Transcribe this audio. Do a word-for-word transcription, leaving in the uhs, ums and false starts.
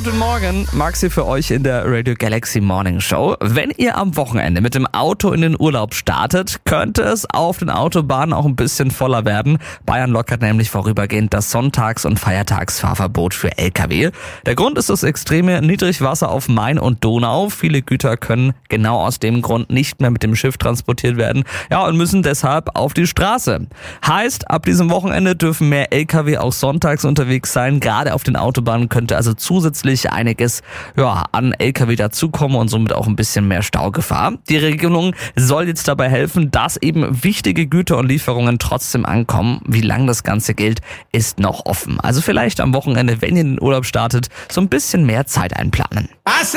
Guten Morgen, Max hier für euch in der Radio Galaxy Morning Show. Wenn ihr am Wochenende mit dem Auto in den Urlaub startet, könnte es auf den Autobahnen auch ein bisschen voller werden. Bayern lockert nämlich vorübergehend das Sonntags- und Feiertagsfahrverbot für L K W. Der Grund ist das extreme Niedrigwasser auf Main und Donau. Viele Güter können genau aus dem Grund nicht mehr mit dem Schiff transportiert werden, ja, und müssen deshalb auf die Straße. Heißt, ab diesem Wochenende dürfen mehr L K W auch sonntags unterwegs sein. Gerade auf den Autobahnen könnte also zusätzlich einiges ja, an L K W dazukommen und somit auch ein bisschen mehr Staugefahr. Die Regelung soll jetzt dabei helfen, dass eben wichtige Güter und Lieferungen trotzdem ankommen. Wie lange das Ganze gilt, ist noch offen. Also vielleicht am Wochenende, wenn ihr in den Urlaub startet, so ein bisschen mehr Zeit einplanen. Was?